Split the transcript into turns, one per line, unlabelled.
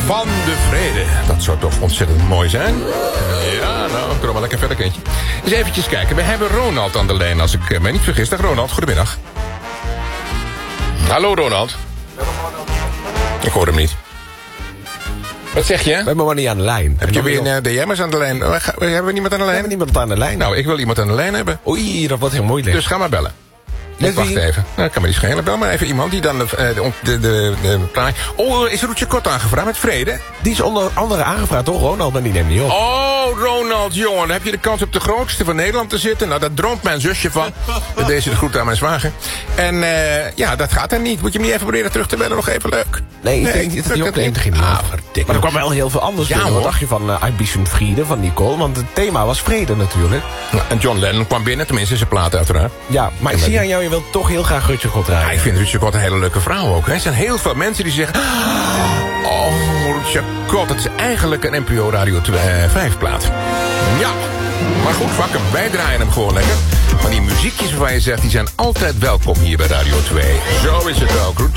van de vrede. Dat zou toch ontzettend mooi zijn? Ja, nou, kunnen we maar lekker verder, kindje. Eens eventjes kijken. We hebben Ronald aan de lijn, als ik mij niet vergis. Dag Ronald, goedemiddag. Hallo Ronald. Ik hoor hem niet. Wat zeg je?
We hebben maar niet aan de lijn.
Heb je weer een DM'ers aan de lijn? Hebben we niemand aan de lijn?
We hebben niemand aan de lijn.
Nou, ik wil iemand aan de lijn hebben.
Oei, dat wordt heel moeilijk.
Dus ga maar bellen.
Met
Wacht
wie?
even. Nou, kan me niet schelen. Bel maar even iemand die dan de plaat... Oh, is Roetje Kort aangevraagd met vrede?
Die is onder andere aangevraagd, toch, Ronald? Maar die neemt niet op.
Oh, Ronald, jongen. Dan heb je de kans op de grootste van Nederland te zitten. Nou, daar droomt mijn zusje van. Deze de groet aan mijn zwager. En ja, dat gaat er niet. Moet je hem niet even proberen terug te bellen? Nog even leuk.
Nee, ik denk niet dat hij opneemt. Ging niet op.
verdikke.
Maar er kwam wel heel veel anders
Ja,
binnen. Wat
hoor.
dacht je van I Be Some Friede van Nicole? Want het thema was vrede natuurlijk.
Nou, en John Lennon kwam binnen. Tenminste, zijn plaat uiteraard.
Ja, maar ik zie aan jou, je wilt toch heel graag Rutje God draaien.
Ja, ik vind Roetje Kort een hele leuke vrouw ook. Hè. Er zijn heel veel mensen die zeggen... Oh, Roetje Kort, dat is eigenlijk een NPO Radio 5 plaat. Ja, maar goed, fuck hem. Wij draaien hem gewoon lekker. Maar die muziekjes waarvan je zegt, die zijn altijd welkom hier bij Radio 2. Zo is het ook.